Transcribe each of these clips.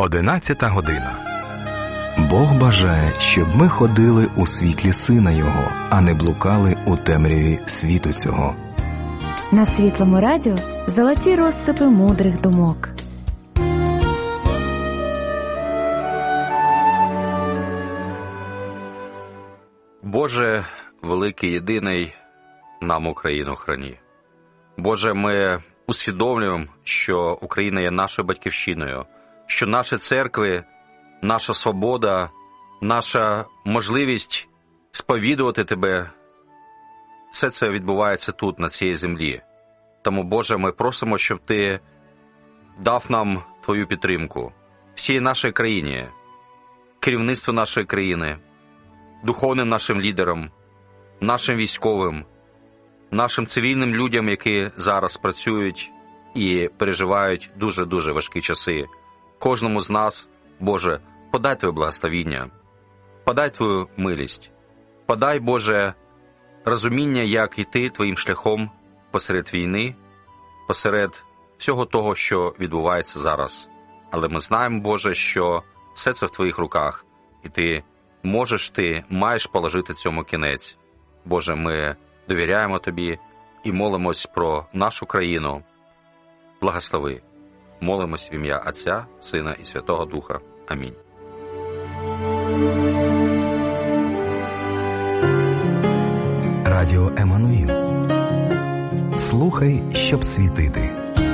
11 година. Бог бажає, щоб ми ходили у світлі Сина Його, а не блукали у темряві світу цього. На Світлому радіо золоті розсипи мудрих думок. Боже, великий, єдиний, нам Україну храні. Боже, ми усвідомлюємо, що Україна є нашою батьківщиною, що наші церкви, наша свобода, наша можливість сповідувати Тебе, все це відбувається тут, на цій землі. Тому, Боже, ми просимо, щоб Ти дав нам Твою підтримку всій нашій країні, керівництву нашої країни, духовним нашим лідерам, нашим військовим, нашим цивільним людям, які зараз працюють і переживають дуже-дуже важкі часи. Кожному з нас, Боже, подай Твоє благословіння, подай Твою милість, подай, Боже, розуміння, як йти Твоїм шляхом посеред війни, посеред всього того, що відбувається зараз. Але ми знаємо, Боже, що все це в Твоїх руках, і Ти можеш, Ти маєш положити цьому кінець. Боже, ми довіряємо Тобі і молимось про нашу країну. Благослови. Молимось в ім'я Отця, Сина і Святого Духа. Амінь. Радіо Еммануїл. Слухай, щоб світити.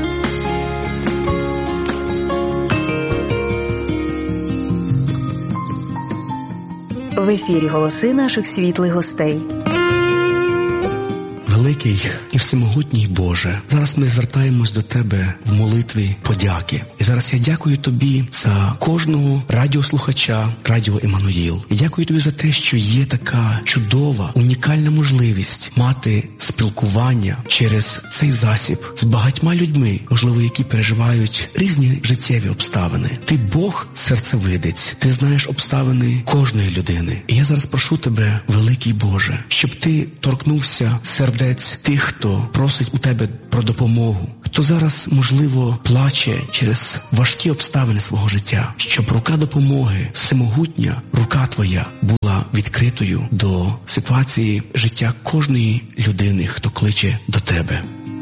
В ефірі голоси наших світлих гостей. Великий і всемогутній Боже, зараз ми звертаємось до Тебе в молитві подяки. І зараз я дякую Тобі за кожного радіослухача Радіо Еммануїл. І дякую Тобі за те, що є така чудова, унікальна можливість мати спілкування через цей засіб з багатьма людьми, можливо, які переживають різні життєві обставини. Ти Бог серцевидець, Ти знаєш обставини кожної людини. І я зараз прошу Тебе, великий Боже, щоб Ти торкнувся сердець тих, хто просить у Тебе про допомогу, хто зараз, можливо, плаче через важкі обставини свого життя, щоб рука допомоги, всемогутня рука Твоя була відкритою до ситуації життя кожної людини, хто кличе до Тебе.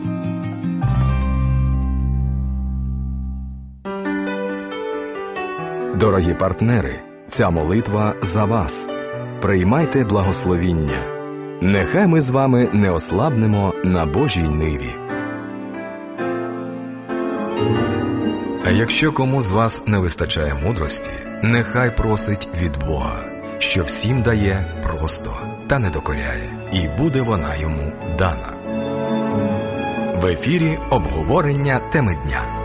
Дорогі партнери, ця молитва за вас. Приймайте благословіння. Нехай ми з вами не ослабнемо на Божій ниві. А якщо кому з вас не вистачає мудрості, нехай просить від Бога, що всім дає просто та не докоряє, і буде вона йому дана. В ефірі обговорення теми дня.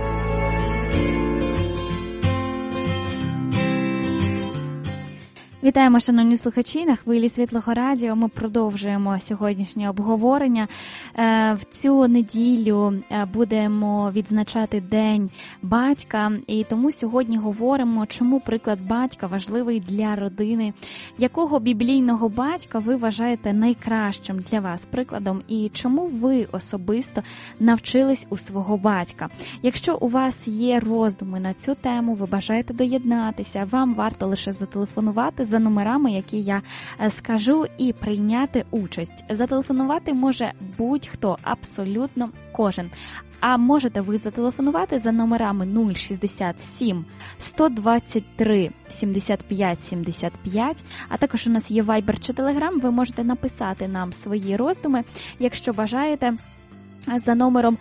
Вітаємо, шановні слухачі, на хвилі Світлого радіо. Ми продовжуємо сьогоднішнє обговорення. В цю неділю будемо відзначати День батька, і тому сьогодні говоримо, чому приклад батька важливий для родини, якого біблійного батька ви вважаєте найкращим для вас прикладом, і чому ви особисто навчились у свого батька. Якщо у вас є роздуми на цю тему, ви бажаєте доєднатися, вам варто лише зателефонувати за номерами, які я скажу, і прийняти участь. Зателефонувати може будь-хто, абсолютно кожен. А можете ви зателефонувати за номерами 067 123 75 75, а також у нас є Viber чи Telegram, ви можете написати нам свої роздуми, якщо бажаєте, за номером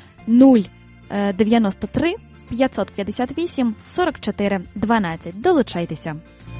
093 558 44 12. Долучайтеся.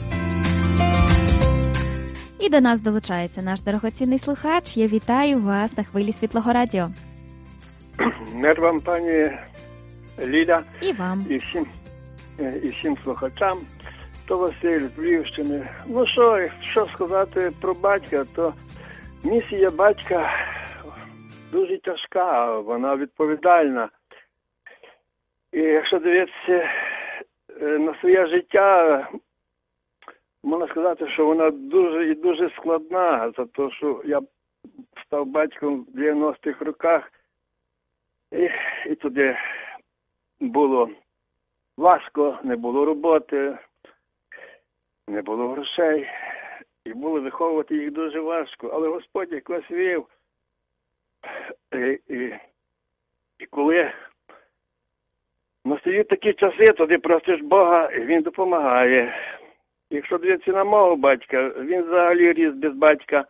І до нас долучається наш дорогоцінний слухач. Я вітаю вас на хвилі Світлого радіо. Мир вам, пані Ліля. І вам. І всім слухачам. То Василь з Львівщини. Ну що сказати про батька, то місія батька дуже тяжка, вона відповідальна. І якщо дивитися на своє життя, можна сказати, що вона дуже і дуже складна, за те, що я став батьком в 90-х роках, і туди було важко, не було роботи, не було грошей. І було виховувати їх дуже важко. Але Господь якось вів. І коли настають такі часи, тоді просиш Бога, і Він допомагає. Якщо дивитися на мого батька, він взагалі ріс без батька.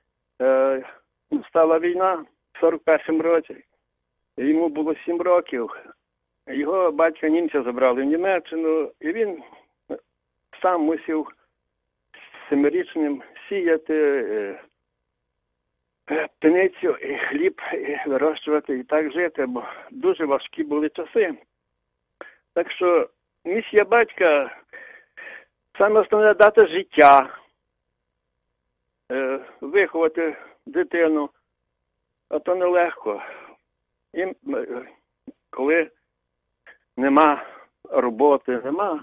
Стала війна в 41-му році. Йому було 7 років. Його батька німця забрали в Німеччину, і він сам мусив 7-річним сіяти пшеницю і хліб і вирощувати і так жити, бо дуже важкі були часи. Так що місія батька саме основне дати життя, виховати дитину, а то нелегко. І коли нема роботи, нема.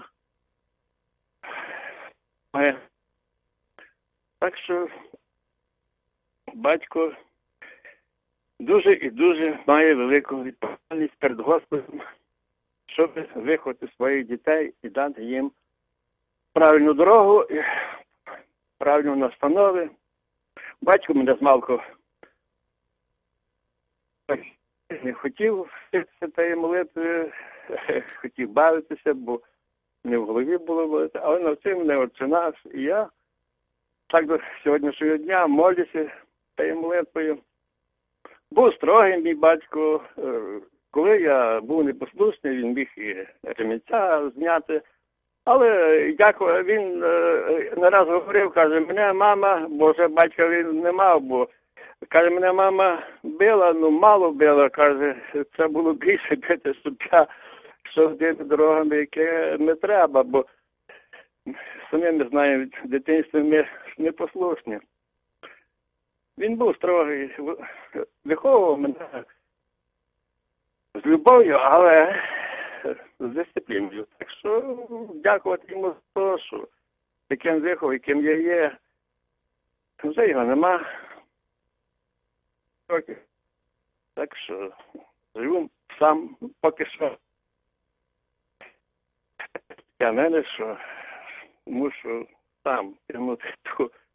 Так що батько дуже і дуже має велику відповідальність перед Господом, щоб виховати своїх дітей і дати їм правильну дорогу, і правильні настанови. Батько мене змалку не хотів вчитися тієї молитви, хотів бавитися, бо не в голові було молитися, але навчив мене Отче наш, і я так до сьогоднішнього дня молюся тією молитвою. Був строгий мій батько. Коли я був непослушний, він міг і ремінця зняти. Але дякую, він не раз говорив, каже, мене мама, бо вже батька він не мав, бо каже, мене мама била, ну мало била, каже, це було більше бити, щоб я йшов тими дорогами, які не треба, бо самі ми знаємо, в дитинстві ми непослушні. Він був строгий, виховував мене з любов'ю, але з дисципліною. Так що дякувати йому за те, що таким виховом, яким я є, вже його нема. Так що живу сам поки що. Я мене, що мушу сам тягнути ту